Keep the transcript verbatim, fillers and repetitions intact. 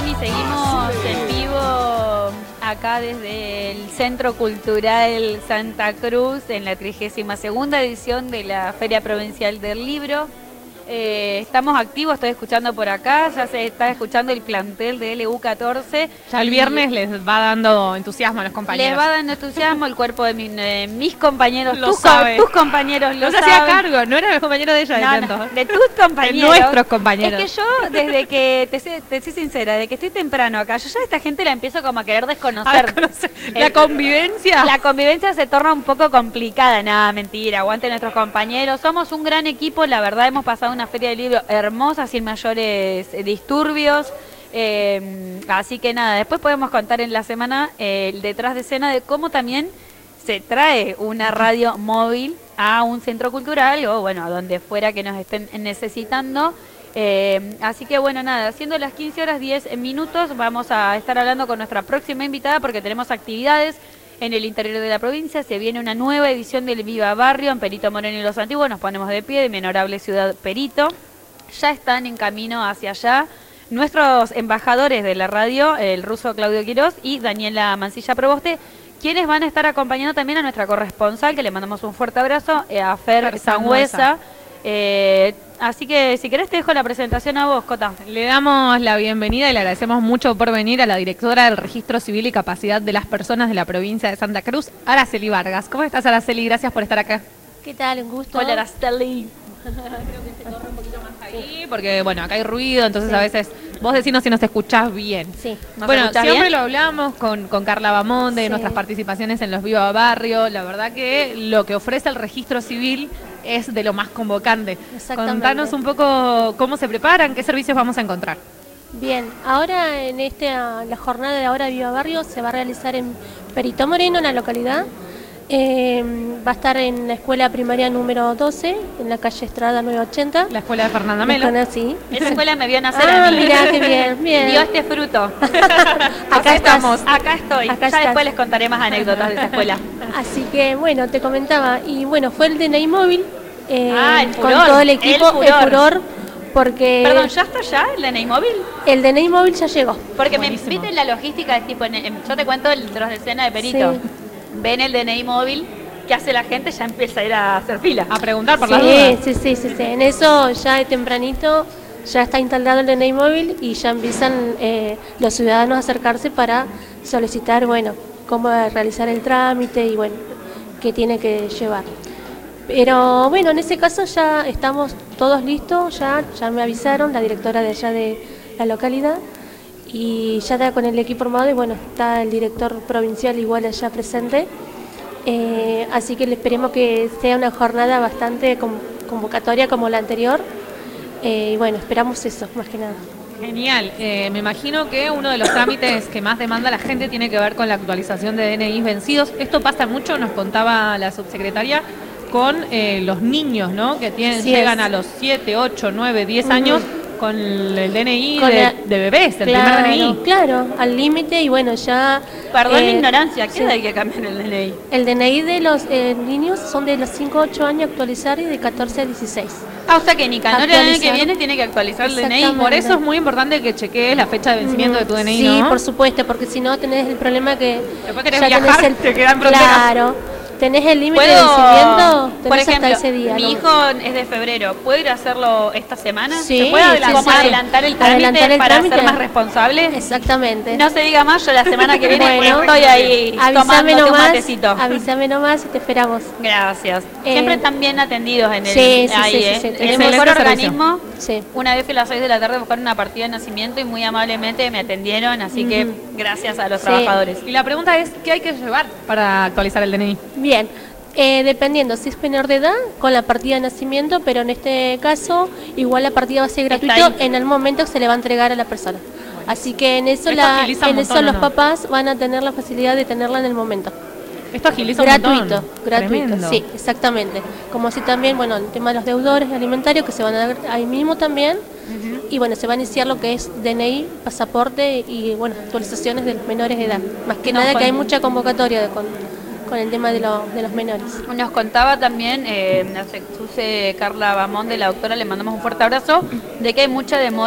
bien, y seguimos en vivo acá desde el Centro Cultural Santa Cruz en la trigésima segunda edición de la Feria Provincial del Libro. Eh, estamos activos, estoy escuchando por acá, ya se está escuchando el plantel de L U catorce. Ya el viernes les va dando entusiasmo a los compañeros. Les va dando entusiasmo el cuerpo de mi, eh, mis compañeros, lo tus, sabe. tus compañeros lo No se saben. hacía cargo, no era el compañero de ella de No, tanto. no, de tus compañeros. De nuestros compañeros. Es que yo, desde que, te, sé- te soy sincera, desde que estoy temprano acá, yo ya a esta gente la empiezo como a querer desconocer. A conocer. La El- convivencia. La convivencia se torna un poco complicada. Nada, mentira, aguante nuestros compañeros. Somos un gran equipo, la verdad hemos pasado una feria de libro hermosa, sin mayores eh, disturbios. Eh, así que nada, después podemos contar en la semana eh, el detrás de escena de cómo también se trae una radio móvil a un centro cultural o bueno, a donde fuera que nos estén necesitando. Eh, así que bueno, nada, siendo las quince horas diez minutos, vamos a estar hablando con nuestra próxima invitada porque tenemos actividades en el interior de la provincia. Se viene una nueva edición del Viva Barrio en Perito Moreno y Los Antiguos. Nos ponemos de pie, de mi honorable ciudad Perito. Ya están en camino hacia allá nuestros embajadores de la radio, el ruso Claudio Quiroz y Daniela Mancilla Proboste, quienes van a estar acompañando también a nuestra corresponsal, que le mandamos un fuerte abrazo, eh, a Fer, Fer Sangüesa. Sangüesa. Eh, así que si querés te dejo la presentación a vos, Cota. Le damos la bienvenida y le agradecemos mucho por venir a la directora del Registro Civil y Capacidad de las Personas de la provincia de Santa Cruz, Araceli Vargas. ¿Cómo estás, Araceli? Gracias por estar acá. ¿Qué tal? Un gusto. Hola, Araceli. Ahí, porque bueno, acá hay ruido, entonces sí. A veces vos decinos si nos escuchás bien. Sí. ¿Nos Bueno, escuchás siempre bien? lo hablamos con, con Carla Bamón de Sí. nuestras participaciones en los Viva Barrio. La verdad que lo que ofrece el registro civil es de lo más convocante. Exactamente. Contanos un poco cómo se preparan, qué servicios vamos a encontrar. Bien, ahora en esta, la jornada de ahora Viva Barrio se va a realizar en Perito Moreno, en la localidad. Eh, va a estar en la escuela primaria número doce, en la calle Estrada nueve ochenta. La escuela de Fernanda Melo. Sí. Esa escuela me vio nacer Ah, a mí. mirá, qué bien, bien. Dio este fruto. Acá estamos. estás. Acá estoy. Acá ya estás. después les contaré más anécdotas de esa escuela. Así que bueno, te comentaba, y bueno, fue el D N I móvil, eh, Ah, el con furor, todo el equipo, el furor. furor, porque Perdón, ¿ya está ya el D N I móvil? el D N I móvil ya llegó. Porque me Buenísimo. viste la logística, es tipo, en- en- yo te cuento el tras de escena de Perito. Sí. Ven el D N I móvil, ¿qué hace la gente? Ya empieza a ir a hacer fila. A preguntar por Sí, las dudas. sí, sí, sí, sí. En eso ya de tempranito ya está instalado el D N I móvil y ya empiezan eh, los ciudadanos a acercarse para solicitar, bueno, cómo realizar el trámite y bueno, qué tiene que llevar. Pero bueno, en ese caso ya estamos todos listos, ya, ya me avisaron, la directora de allá de la localidad, y ya está con el equipo armado y bueno, está el director provincial igual allá presente. Eh, así que le esperemos que sea una jornada bastante con- convocatoria como la anterior. Eh, y bueno, esperamos eso, más que nada. Genial. Eh, me imagino que uno de los trámites que más demanda la gente tiene que ver con la actualización de D N Is vencidos. Esto pasa mucho, nos contaba la subsecretaria, con eh, los niños, ¿no? Que tienen, Así llegan es. a los siete, ocho, nueve, diez Ujú. años con el D N I Con de, la- de bebés, el claro, primer D N I. claro, al límite y bueno, ya... Perdón la eh, ignorancia, ¿qué sí. edad hay que cambiar el D N I? El D N I de los eh, niños son de los cinco a ocho años actualizar y de catorce a dieciséis. Ah, o sea que Nicanor el año que Actualizar. viene tiene que actualizar el D N I. Exactamente. Por eso es muy importante que chequees la fecha de vencimiento de tu D N I, Sí, ¿no? por supuesto, porque si no tenés el problema que... Después querés ya viajar, tenés te quedan fronteras. Claro, tenés el límite de ¿Puedo, vencimiento, tenés por ejemplo, hasta ese día. mi ¿no? hijo es de febrero, ¿puedo ir a hacerlo esta semana? Sí, ¿Se puede adelantar, sí, sí, sí. adelantar el trámite Adelantar el para trámite. ser más responsable? Exactamente. No se diga más, yo la semana que viene Bueno, estoy ahí avísame tomándote un nomás, matecito. avísame nomás y te esperamos. Gracias. Eh, Siempre están bien atendidos en el sí, sí, ahí, sí, sí, ¿eh? sí, El tenemos mejor excelente servicio. organismo. Sí. Una vez fui a las seis de la tarde a buscar una partida de nacimiento y muy amablemente me atendieron, así que Ujú. gracias a los Sí. trabajadores. Y la pregunta es, ¿qué hay que llevar para actualizar el D N I? Bien, eh, dependiendo si es menor de edad, con la partida de nacimiento, pero en este caso igual la partida va a ser Está gratuita ahí. en el momento que se le va a entregar a la persona. Así que en eso, Esto la, agiliza un en eso montón, ¿o los no? papás van a tener la facilidad de tenerla en el momento. Esto agiliza un Gratuito, montón. gratuito, Tremendo. sí, exactamente. Como así también, bueno, el tema de los deudores alimentarios que se van a dar ahí mismo también. Y bueno, se va a iniciar lo que es D N I, pasaporte y bueno, actualizaciones de los menores de edad. Más que No, nada con- que hay mucha convocatoria de- con, con el tema de, lo- de los menores. Nos contaba también, eh, la Sectuse Carla Bamón de la doctora, le mandamos un fuerte abrazo, de que hay mucha demora